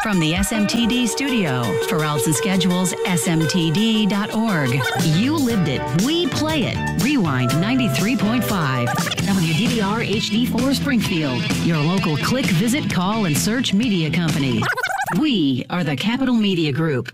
From the SMTD studio, for routes and schedules, smtd.org. You lived it. We play it. Rewind 93.5. WDVR HD4 Springfield. Your local click, visit, call, and search media company. We are the Capital Media Group.